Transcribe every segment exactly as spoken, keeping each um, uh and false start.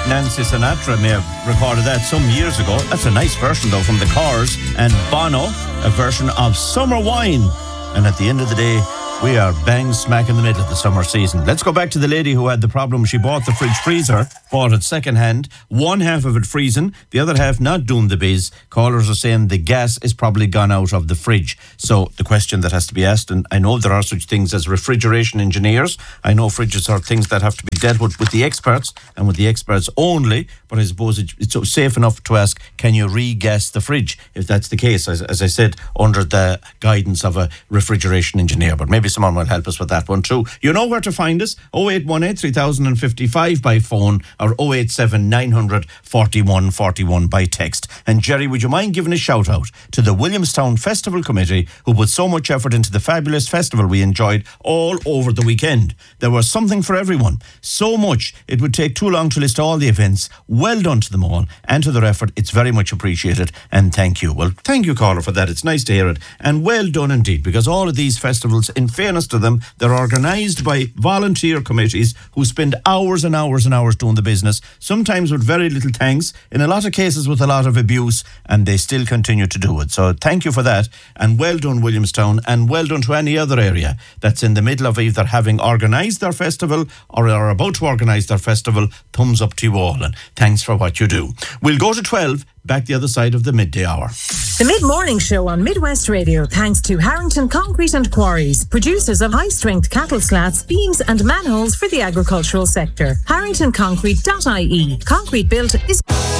Nancy Sinatra may have recorded that some years ago. That's a nice version, though, from the Cars. And Bono, a version of Summer Wine. And at the end of the day, we are bang smack in the middle of the summer season. Let's go back to the lady who had the problem. She bought the fridge freezer, bought it second hand, one half of it freezing, the other half not doing the biz. Callers are saying the gas is probably gone out of the fridge. So the question that has to be asked, and I know there are such things as refrigeration engineers. I know fridges are things that have to be dealt with with the experts and with the experts only, but I suppose it's safe enough to ask, can you re-gas the fridge? If that's the case, as, as I said, under the guidance of a refrigeration engineer. But maybe someone will help us with that one too. You know where to find us. oh eight one eight, three thousand fifty-five by phone or oh eight seven, nine hundred, forty-one forty-one by text. And Jerry, would you mind giving a shout out to the Williamstown Festival Committee who put so much effort into the fabulous festival we enjoyed all over the weekend. There was something for everyone. So much it would take too long to list all the events. Well done to them all and to their effort. It's very much appreciated and thank you. Well, thank you, caller, for that. It's nice to hear it. And well done indeed, because all of these festivals, in fairness to them, they're organised by volunteer committees who spend hours and hours and hours doing the business, sometimes with very little thanks, in a lot of cases with a lot of abuse, and they still continue to do it. So thank you for that, and well done, Williamstown, and well done to any other area that's in the middle of either having organised their festival or are about to organise their festival. Thumbs up to you all, and thanks for what you do. We'll go to twelve, back the other side of the midday hour. The Mid-Morning Show on Midwest Radio, thanks to Harrington Concrete and Quarries, producers of high-strength cattle slats, beams and manholes for the agricultural sector. harrington concrete dot I E. Concrete built is...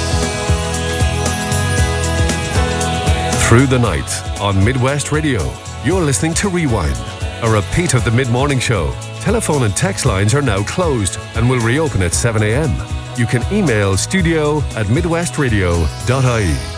Through the night on Midwest Radio, you're listening to Rewind, a repeat of the Mid-Morning Show. Telephone and text lines are now closed and will reopen at seven a.m. You can email studio at midwestradio dot I E.